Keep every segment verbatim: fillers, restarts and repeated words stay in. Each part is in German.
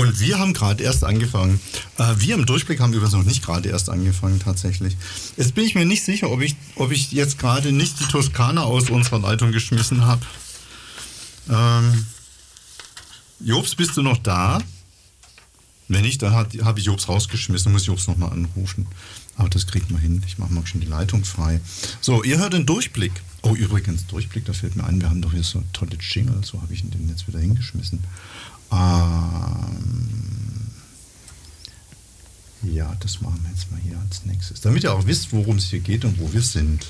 Und wir haben gerade erst angefangen. Äh, wir im Durchblick haben übrigens noch nicht gerade erst angefangen, tatsächlich. Jetzt bin ich mir nicht sicher, ob ich, ob ich jetzt gerade nicht die Toskana aus unserer Leitung geschmissen habe. Ähm, Jobs, bist du noch da? Wenn nicht, dann habe ich Jobs rausgeschmissen, muss Jobs nochmal anrufen. Aber das kriegt man hin. Ich mache mal schon die Leitung frei. So, ihr hört den Durchblick. Oh, übrigens, Durchblick, da fällt mir ein, wir haben doch hier so tolle Jingle. So habe ich den jetzt wieder hingeschmissen. Ähm, ja, das machen wir jetzt mal hier als nächstes. Damit ihr auch wisst, worum es hier geht und wo wir sind.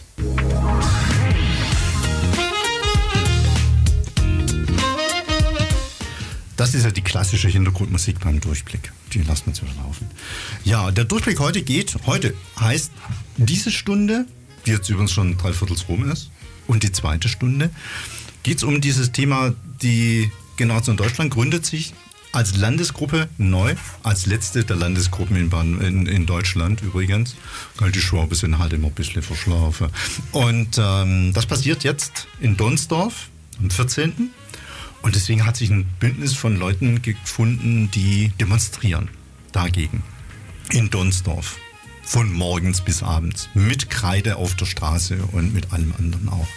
Das ist ja die klassische Hintergrundmusik beim Durchblick. Die lassen wir jetzt wieder laufen. Ja, der Durchblick heute geht, heute heißt diese Stunde, die jetzt übrigens schon dreiviertels rum ist, und die zweite Stunde, geht es um dieses Thema, die Generation Deutschland gründet sich als Landesgruppe neu, als letzte der Landesgruppen in, Bahn, in, in Deutschland übrigens. Die Schwaben sind halt immer ein bisschen verschlafen. Und ähm, das passiert jetzt in Donsdorf am vierzehnten Und deswegen hat sich ein Bündnis von Leuten gefunden, die demonstrieren dagegen. In Donsdorf. Von morgens bis abends. Mit Kreide auf der Straße und mit allem anderen auch.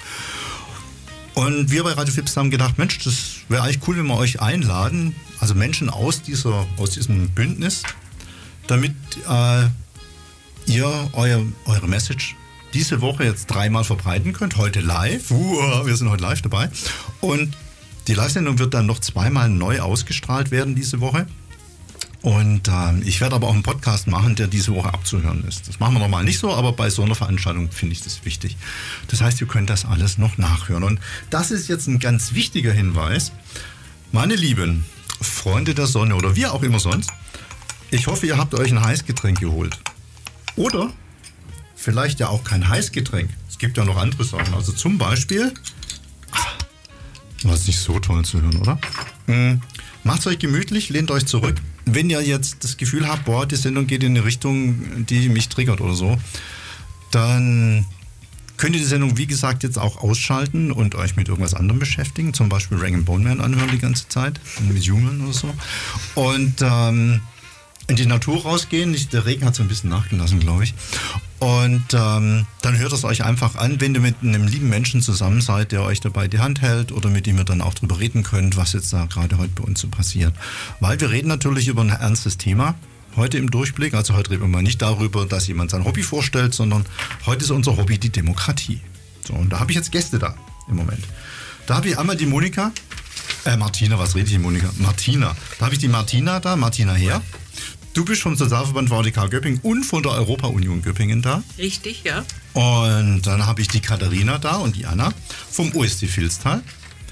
Und wir bei Radio Fips haben gedacht, Mensch, das wäre eigentlich cool, wenn wir euch einladen, also Menschen aus, dieser, aus diesem Bündnis, damit äh, ihr euer, eure Message diese Woche jetzt dreimal verbreiten könnt. Heute live. Uh, wir sind heute live dabei. Und die Live-Sendung wird dann noch zweimal neu ausgestrahlt werden diese Woche. Und äh, ich werde aber auch einen Podcast machen, der diese Woche abzuhören ist. Das machen wir normal nicht so, aber bei so einer Veranstaltung finde ich das wichtig. Das heißt, ihr könnt das alles noch nachhören. Und das ist jetzt ein ganz wichtiger Hinweis. Meine lieben Freunde der Sonne oder wie auch immer sonst, ich hoffe, ihr habt euch ein Heißgetränk geholt. Oder vielleicht ja auch kein Heißgetränk. Es gibt ja noch andere Sachen. Also zum Beispiel, das ist nicht so toll zu hören, oder? Hm, macht's euch gemütlich, lehnt euch zurück. Wenn ihr jetzt das Gefühl habt, boah, die Sendung geht in eine Richtung, die mich triggert oder so, dann könnt ihr die Sendung, wie gesagt, jetzt auch ausschalten und euch mit irgendwas anderem beschäftigen. Zum Beispiel Rag and Bone Man anhören die ganze Zeit, mit Human oder so. Und ähm, in die Natur rausgehen. Der Regen hat so ein bisschen nachgelassen, glaube ich. Und ähm, dann hört es euch einfach an, wenn ihr mit einem lieben Menschen zusammen seid, der euch dabei die Hand hält oder mit dem ihr dann auch drüber reden könnt, was jetzt da gerade heute bei uns so passiert. Weil wir reden natürlich über ein ernstes Thema heute im Durchblick. Also heute reden wir mal nicht darüber, dass jemand sein Hobby vorstellt, sondern heute ist unser Hobby die Demokratie. So, und da habe ich jetzt Gäste da im Moment. Da habe ich einmal die Monika, äh Martina, was rede ich, Monika? Martina. Da habe ich die Martina da, Martina Heer. Du bist vom Sozialverband V D K Göppingen und von der Europa-Union Göppingen da. Richtig, ja. Und dann habe ich die Katharina da und die Anna vom O S C Vilstal.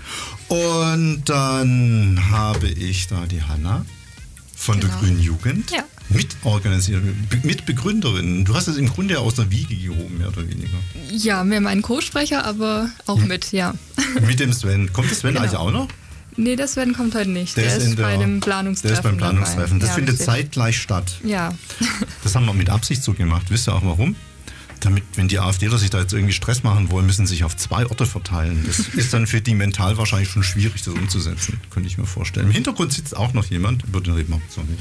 Und dann habe ich da die Hanna von genau. der Grünen Jugend. Ja. Mitorganisiererin, Mitbegründerin. Du hast es im Grunde aus der Wiege gehoben, mehr oder weniger. Ja, mehr mein Co-Sprecher, aber auch hm. mit, ja. Mit dem Sven. Kommt der Sven genau. eigentlich auch noch? Nee, der Sven kommt heute nicht. Der, der ist, ist der, bei dem Planungstreffen. Der ist beim Planungstreffen. Das ja, findet richtig. zeitgleich statt. Ja. Das haben wir mit Absicht so gemacht. Wisst ihr auch warum? Damit, wenn die AfDler sich da jetzt irgendwie Stress machen wollen, müssen sie sich auf zwei Orte verteilen. Das ist dann für die mental wahrscheinlich schon schwierig, das umzusetzen. Könnte ich mir vorstellen. Im Hintergrund sitzt auch noch jemand. Über den reden wir so nicht.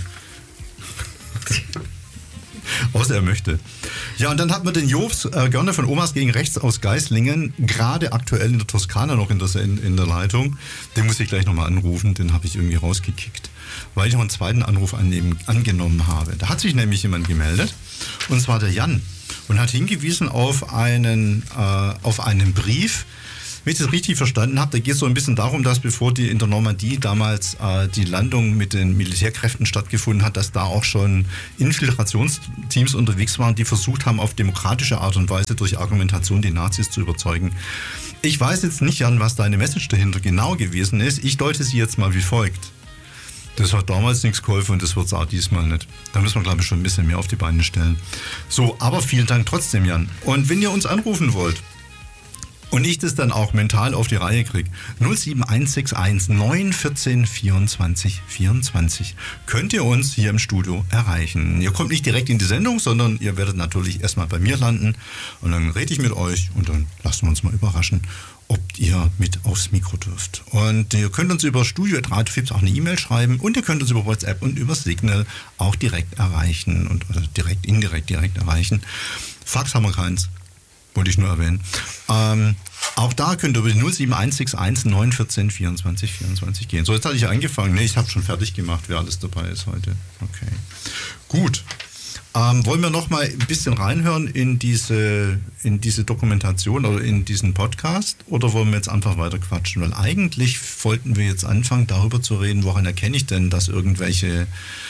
Außer er möchte. Ja, und dann hat man den Jobs äh, gerne von Omas gegen Rechts aus Geislingen, gerade aktuell in der Toskana noch in der, in, in der Leitung. Den muss ich gleich nochmal anrufen, den habe ich irgendwie rausgekickt, weil ich noch einen zweiten Anruf annehmen, angenommen habe. Da hat sich nämlich jemand gemeldet, und zwar der Jan, und hat hingewiesen auf einen, äh, auf einen Brief. Wenn ich das richtig verstanden habe, da geht es so ein bisschen darum, dass bevor die in der Normandie damals äh, die Landung mit den Militärkräften stattgefunden hat, dass da auch schon Infiltrationsteams unterwegs waren, die versucht haben, auf demokratische Art und Weise durch Argumentation die Nazis zu überzeugen. Ich weiß jetzt nicht, Jan, was deine Message dahinter genau gewesen ist. Ich deute sie jetzt mal wie folgt. Das hat damals nichts geholfen und das wird es auch diesmal nicht. Da müssen wir, glaube ich, schon ein bisschen mehr auf die Beine stellen. So, aber vielen Dank trotzdem, Jan. Und wenn ihr uns anrufen wollt, und ich das dann auch mental auf die Reihe kriege. null sieben eins sechs eins neun eins vier vierundzwanzig vierundzwanzig könnt ihr uns hier im Studio erreichen. Ihr kommt nicht direkt in die Sendung, sondern ihr werdet natürlich erstmal bei mir landen und dann rede ich mit euch und dann lassen wir uns mal überraschen, ob ihr mit aufs Mikro dürft. Und ihr könnt uns über studio at radiofibs auch eine E-Mail schreiben und ihr könnt uns über WhatsApp und über Signal auch direkt erreichen und oder direkt, indirekt direkt erreichen. Fax haben wir keins, wollte ich nur erwähnen. Ähm, auch da könnt ihr über die null sieben eins sechs eins neun eins vier vierundzwanzig vierundzwanzig gehen. So, jetzt hatte ich angefangen. Nee, ich habe schon fertig gemacht, wer alles dabei ist heute. Okay. Gut. Ähm, wollen wir noch mal ein bisschen reinhören in diese, in diese Dokumentation oder in diesen Podcast oder wollen wir jetzt einfach weiter quatschen? Weil eigentlich wollten wir jetzt anfangen, darüber zu reden, woran erkenne ich denn, dass irgendwelche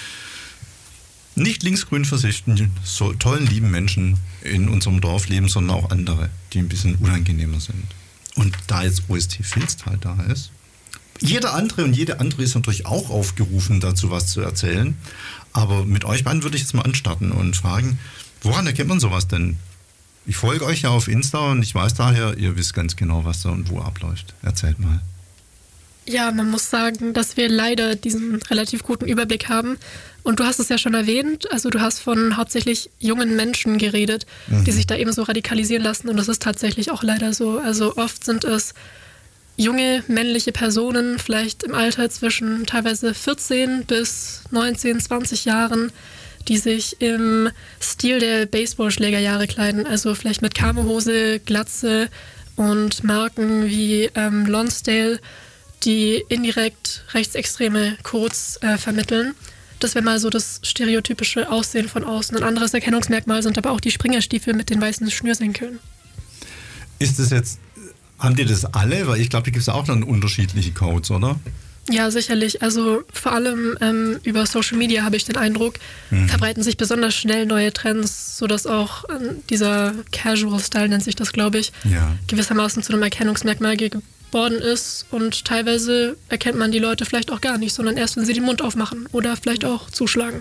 nicht linksgrün versifften, so tollen, lieben Menschen in unserem Dorf leben, sondern auch andere, die ein bisschen unangenehmer sind. Und da jetzt O S T Filzt halt da ist, jeder andere und jede andere ist natürlich auch aufgerufen, dazu was zu erzählen. Aber mit euch beiden würde ich jetzt mal anstarten und fragen, woran erkennt man sowas denn? Ich folge euch ja auf Insta und ich weiß daher, ihr wisst ganz genau, was da und wo abläuft. Erzählt mal. Ja, man muss sagen, dass wir leider diesen relativ guten Überblick haben. Und du hast es ja schon erwähnt, also du hast von hauptsächlich jungen Menschen geredet, mhm. die sich da eben so radikalisieren lassen. Und das ist tatsächlich auch leider so. Also oft sind es junge männliche Personen, vielleicht im Alter zwischen teilweise vierzehn bis neunzehn, zwanzig Jahren, die sich im Stil der Baseballschlägerjahre kleiden. Also vielleicht mit Kamohose, Glatze und Marken wie ähm, Lonsdale, die indirekt rechtsextreme Codes äh, vermitteln. Das wäre mal so das stereotypische Aussehen von außen. Ein anderes Erkennungsmerkmal sind aber auch die Springerstiefel mit den weißen Schnürsenkeln. Ist das jetzt, haben die das alle? Weil ich glaube, da gibt es auch dann unterschiedliche Codes, oder? Ja, sicherlich. Also vor allem ähm, über Social Media habe ich den Eindruck, mhm. verbreiten sich besonders schnell neue Trends, sodass auch ähm, dieser Casual Style, nennt sich das, glaube ich, ja. gewissermaßen zu einem Erkennungsmerkmal geworden ist. Und teilweise erkennt man die Leute vielleicht auch gar nicht, sondern erst, wenn sie den Mund aufmachen oder vielleicht auch zuschlagen.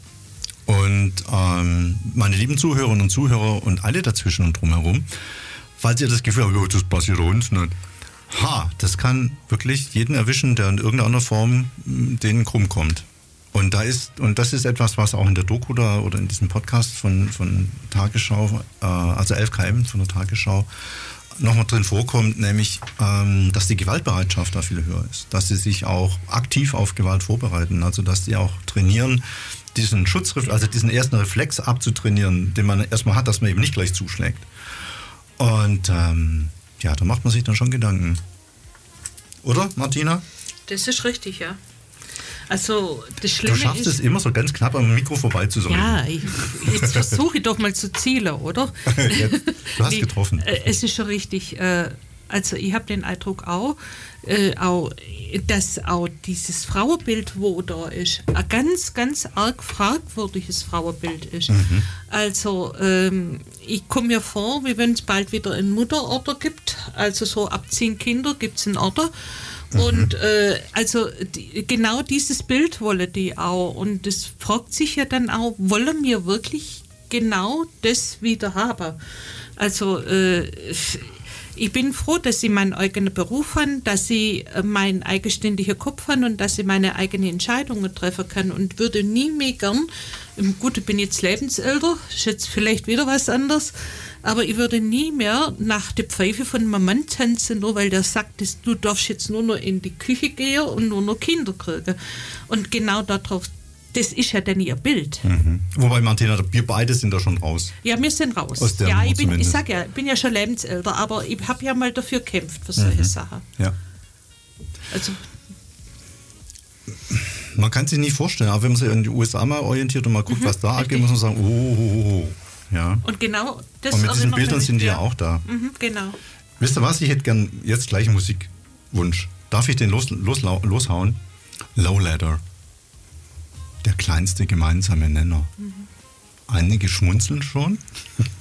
Und ähm, meine lieben Zuhörerinnen und Zuhörer und alle dazwischen und drumherum, falls ihr das Gefühl habt, oh, das passiert uns nicht. Ha, das kann wirklich jeden erwischen, der in irgendeiner Form denen krumm kommt. Und da ist, und das ist etwas, was auch in der Doku da oder in diesem Podcast von, von Tagesschau, äh, also elf K M von der Tagesschau, nochmal drin vorkommt, nämlich, ähm, dass die Gewaltbereitschaft da viel höher ist. Dass sie sich auch aktiv auf Gewalt vorbereiten, also dass sie auch trainieren, diesen Schutzreflex, also diesen ersten Reflex abzutrainieren, den man erstmal hat, dass man eben nicht gleich zuschlägt. Und ähm, ja, da macht man sich dann schon Gedanken. Oder, Martina? Das ist richtig, ja. Also, das Schlimme ist... Du schaffst es immer so ganz knapp am Mikro vorbeizusäumen. Ja, ich, jetzt versuche ich doch mal zu zielen, oder? Jetzt, du hast nee, getroffen. Es ist schon richtig. Also, ich habe den Eindruck auch, auch, dass auch dieses Frauenbild, wo da ist, ein ganz, ganz arg fragwürdiges Frauenbild ist. Mhm. Also, ähm, ich komme mir vor, wie wenn es bald wieder einen Mutterorder gibt. Also, so ab zehn Kinder gibt es einen Order. Mhm. Und äh, also die, genau dieses Bild wollen die auch. Und das fragt sich ja dann auch, wollen wir wirklich genau das wieder haben? Also äh, ich bin froh, dass ich meinen eigenen Beruf habe, dass ich meinen eigenständigen Kopf habe und dass ich meine eigenen Entscheidungen treffen kann und würde nie mehr gern, gut, ich bin jetzt lebensälter, ist jetzt vielleicht wieder was anderes, aber ich würde nie mehr nach der Pfeife von meinem Mann tanzen, nur weil der sagt, dass du darfst jetzt nur noch in die Küche gehen und nur noch Kinder kriegen. Und genau darauf, das ist ja dann ihr Bild. Mhm. Wobei, Martina, wir beide sind da schon raus. Ja, wir sind raus. Aus der ja, Nummer ich, bin, ich zumindest. sag ja, ich bin ja schon lebensälter, aber ich habe ja mal dafür gekämpft für solche mhm. Sachen. Ja. Also man kann sich nicht vorstellen, aber wenn man sich in die U S A mal orientiert und mal guckt, mhm, was da abgeht, muss man sagen, oh, oh, oh. Ja. Und genau das. Und mit diesen Bildern sind die ja auch da. Mhm, genau. Wisst ihr was, ich hätte gern jetzt gleich einen Musikwunsch. Darf ich den los, los, loshauen? Lowladder. Der kleinste gemeinsame Nenner. Mhm. Einige schmunzeln schon.